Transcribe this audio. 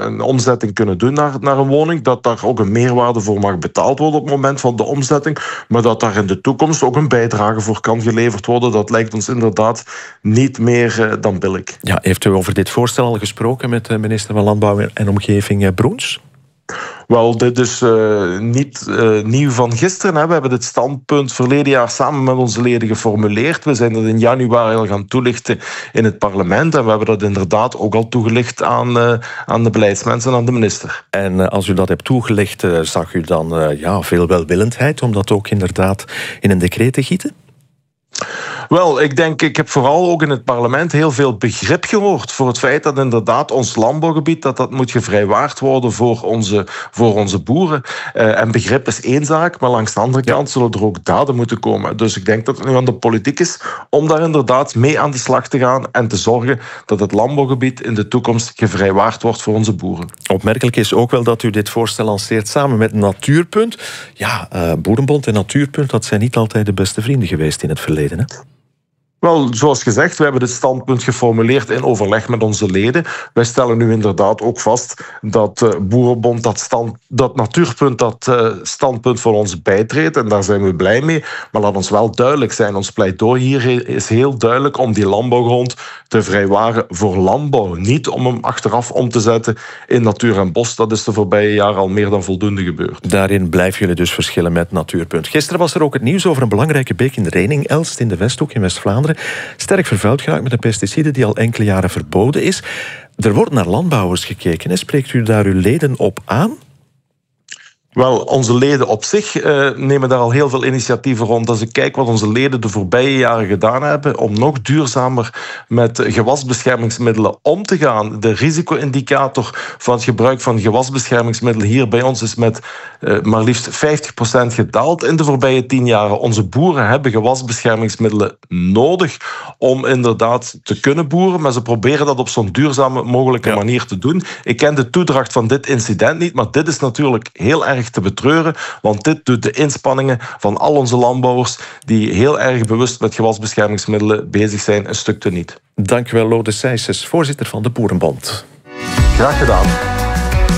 een omzetting kunnen doen naar een woning, dat daar ook een meerwaarde voor mag betaald worden op het moment van de omzetting, maar dat daar in de toekomst ook een bijdrage voor kan geleverd worden. Dat lijkt ons inderdaad niet meer dan billig. Ja, heeft u over dit voorstel al gesproken met de minister van Landbouw en Omgeving, Broens? Wel, dit is niet nieuw van gisteren. Hè. We hebben dit standpunt verleden jaar samen met onze leden geformuleerd. We zijn het in januari al gaan toelichten in het parlement. En we hebben dat inderdaad ook al toegelicht aan de beleidsmensen en aan de minister. En als u dat hebt toegelicht, zag u dan veel welwillendheid om dat ook inderdaad in een decreet te gieten? Wel, ik heb vooral ook in het parlement heel veel begrip gehoord voor het feit dat inderdaad ons landbouwgebied dat moet gevrijwaard worden voor onze boeren. En begrip is één zaak, maar langs de andere kant zullen er ook daden moeten komen. Dus ik denk dat het nu aan de politiek is om daar inderdaad mee aan de slag te gaan en te zorgen dat het landbouwgebied in de toekomst gevrijwaard wordt voor onze boeren. Opmerkelijk is ook wel dat u dit voorstel lanceert samen met Natuurpunt. Ja, Boerenbond en Natuurpunt, dat zijn niet altijd de beste vrienden geweest in het verleden, hè? Wel, zoals gezegd, we hebben dit standpunt geformuleerd in overleg met onze leden. Wij stellen nu inderdaad ook vast dat Boerenbond dat Natuurpunt dat standpunt voor ons bijtreedt. En daar zijn we blij mee. Maar laat ons wel duidelijk zijn. Ons pleidooi hier is heel duidelijk om die landbouwgrond te vrijwaren voor landbouw. Niet om hem achteraf om te zetten in natuur en bos. Dat is de voorbije jaren al meer dan voldoende gebeurd. Daarin blijven jullie dus verschillen met Natuurpunt. Gisteren was er ook het nieuws over een belangrijke beek in de Reining, Elst in de Westhoek in West-Vlaanderen. Sterk vervuild geraakt met een pesticide die al enkele jaren verboden is. Er wordt naar landbouwers gekeken. Hè? Spreekt u daar uw leden op aan? Wel, onze leden op zich nemen daar al heel veel initiatieven rond. Als ik kijk wat onze leden de voorbije jaren gedaan hebben om nog duurzamer met gewasbeschermingsmiddelen om te gaan. De risico-indicator van het gebruik van gewasbeschermingsmiddelen hier bij ons is met maar liefst 50% gedaald in de voorbije 10 jaar. Onze boeren hebben gewasbeschermingsmiddelen nodig om inderdaad te kunnen boeren, maar ze proberen dat op zo'n duurzame mogelijke manier te doen. Ik ken de toedracht van dit incident niet, maar dit is natuurlijk heel erg te betreuren, want dit doet de inspanningen van al onze landbouwers die heel erg bewust met gewasbeschermingsmiddelen bezig zijn een stuk teniet. Dank u wel, Lode Sijsses, voorzitter van de Boerenbond. Graag gedaan.